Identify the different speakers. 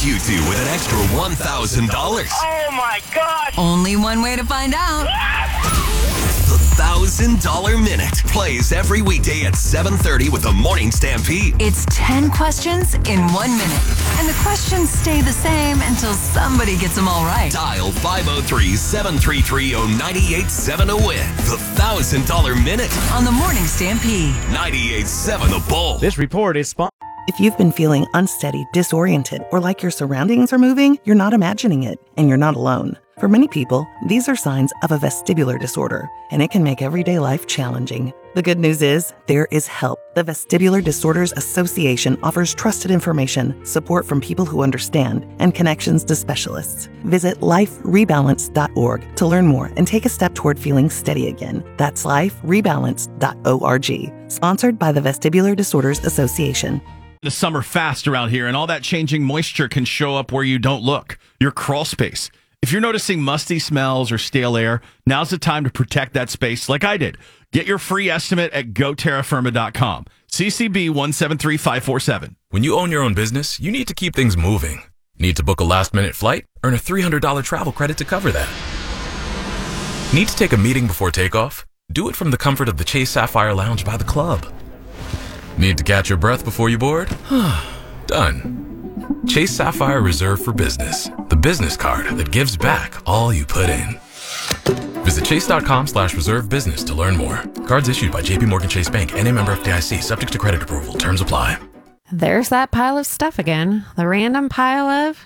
Speaker 1: you two with an extra $1,000.
Speaker 2: Oh my gosh!
Speaker 3: Only one way to find out.
Speaker 1: The $1,000 Minute plays every weekday at 7:30 with the Morning Stampede.
Speaker 3: It's 10 questions in 1 minute. And the questions stay the same until somebody gets them all right.
Speaker 1: Dial 503-733-0987 to win the $1,000 Minute
Speaker 3: On the Morning Stampede.
Speaker 1: 98.7 The Bull.
Speaker 4: This report is sponsored.
Speaker 5: If you've been feeling unsteady, disoriented, or like your surroundings are moving, you're not imagining it, and you're not alone. For many people, these are signs of a vestibular disorder, and it can make everyday life challenging. The good news is, there is help. The Vestibular Disorders Association offers trusted information, support from people who understand, and connections to specialists. Visit liferebalance.org to learn more and take a step toward feeling steady again. That's liferebalance.org. Sponsored by the Vestibular Disorders Association.
Speaker 6: The summer fast around here, and all that changing moisture can show up where you don't look, your crawl space. If you're noticing musty smells or stale air, now's the time to protect that space like I did. Get your free estimate at goterrafirma.com. CCB 173547.
Speaker 7: When you own your own business, you need to keep things moving. Need to book a last-minute flight? Earn a $300 travel credit to cover that. Need to take a meeting before takeoff? Do it from the comfort of the Chase Sapphire Lounge by the club. Need to catch your breath before you board? Done. Chase Sapphire Reserve for Business, the business card that gives back all you put in. Visit chase.com/reserve business to learn more. Cards issued by JPMorgan Chase Bank, N.A. member FDIC, subject to credit approval. Terms apply.
Speaker 8: There's that pile of stuff again. The random pile of